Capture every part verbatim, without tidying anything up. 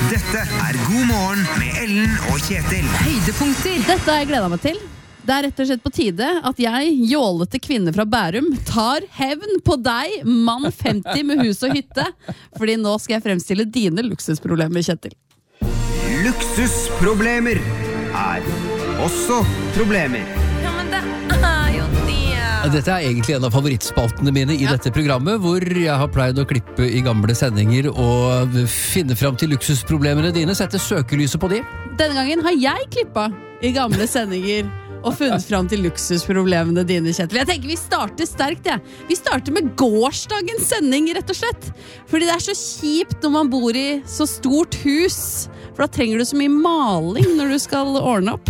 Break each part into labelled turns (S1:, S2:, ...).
S1: Dette er God morgen med Ellen og Kjetil.
S2: Høydepunkter. Dette har jeg gledet meg til. Det er rett og slett på tide at jeg, jålete kvinne fra Bærum, tar hevn på deg, mann femti med hus og hytte. Fordi nå skal jeg fremstille dine luksusproblemer, Kjetil.
S1: Luksusproblemer er også problemer.
S3: Ja, men det er jo det.
S4: Dette er egentlig en av favorittspaltene mine i dette programmet, hvor jeg har pleid å klippe i gamle sendinger og finne fram til luksusproblemene dine, sette søkelyset på de.
S2: Denne gangen har jeg klippet i gamle sendinger og funnet fram til luksusproblemene dine, Kjetil. Jeg tenker vi starter sterkt, ja. Vi starter med gårsdagens sending, rett og slett. Fordi det er så kjipt når man bor i så stort hus, for da trenger du så mye maling når du skal ordne opp.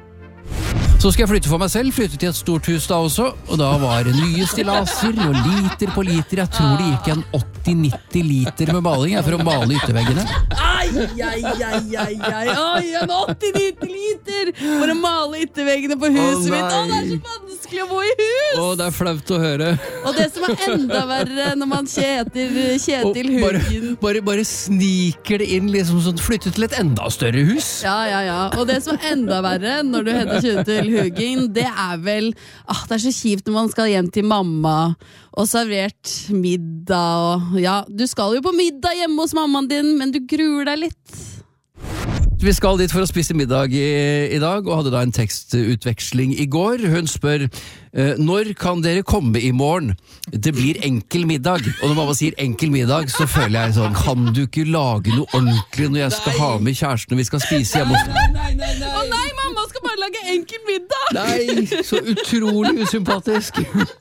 S4: Så skal jeg flytte for meg selv, flytte til et stort hus da også, og da var det nye stillaser og liter på liter. Jeg tror det gikk en åtti til nitti liter med maling for å male ytterveggene.
S2: Ai, ai, ai, ai, ai, oi, en åtti til nitti liter for å male ytterveggene på huset
S4: Å,
S2: mitt. Å, det er
S4: nei.
S2: så vanskelig å bo i hus!
S4: Å, det er flaut å høre.
S2: Og det som er enda verre når man Kjetil, Kjetil
S4: Og bare,
S2: Hugin.
S4: bare, bare sniker det inn, liksom sånn, flytte til et enda større hus.
S2: Ja, ja, ja. Og det som er enda verre når du heter Kjetil Hugin, det er vel, ah, det er så kjipt når man skal hjem til mamma og servert middag. Og, ja, du skal jo på middag hjemme hos mammaen din, men du gruer deg litt.
S4: Vi skal dit for å spise middag i, i dag, og hadde da en tekstutveksling i går. Hun spør, eh, når kan dere komme i morgen? Det blir enkel middag. Og når mamma sier enkel middag, så føler jeg sånn, kan du ikke lage noe ordentlig når jeg skal ha med kjæresten og vi skal spise hjemme hos deg?
S2: Nei, nei, nei. Å nei, mamma skal bare lage enkel middag!
S4: Nei, så utrolig usympatisk.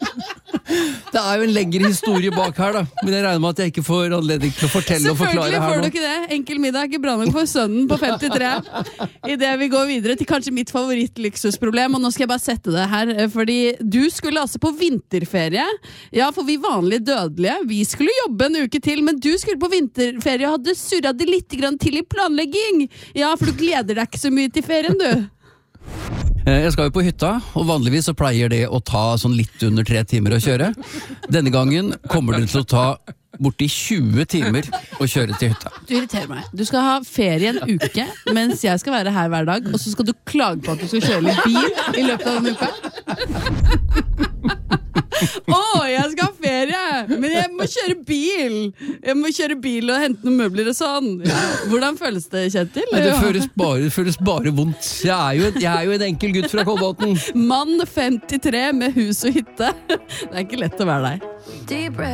S4: Det er jo en lengre historie bak her da, men jeg regner med at jeg ikke får anledning til å fortelle og forklare
S2: Selvfølgelig
S4: her
S2: får
S4: nå.
S2: du ikke det. Enkel middag er ikke bra nok for sønnen på femtitre. I det vi går videre til kanskje mitt favorittluksusproblem, og nå skal jeg bare sette det her, fordi du skulle altså på vinterferie. Ja, for vi vanlige dødelige, vi skulle jobbe en uke til, men du skulle på vinterferie og hadde surret det litt grann til i planlegging. Ja, for du gleder deg ikke så mye til ferien, du.
S4: Jeg skal jo på hytta, og vanligvis så pleier det å ta sånn litt under tre timer å kjøre. Denne gangen kommer det til å ta borti tjue timer å kjøre til hytta.
S2: Du irriterer meg. Du skal ha ferie en uke, mens jeg skal være her hver dag, og så skal du klage på at du skal kjøre litt bil i løpet av den uka. Åh, jeg skal ha ferie, men jeg må kjøre bil. Jeg må kjøre bil og hente noen møbler og sånn. Ja. Hvordan føles det, Kjetil?
S4: Nei, det føles bare, det føles bare vondt. Jeg er, jo, jeg er jo en enkel gutt fra Kolbotn.
S2: Mann femtitre med hus og hytte. Det er ikke lett å være deg.
S3: Deep breath.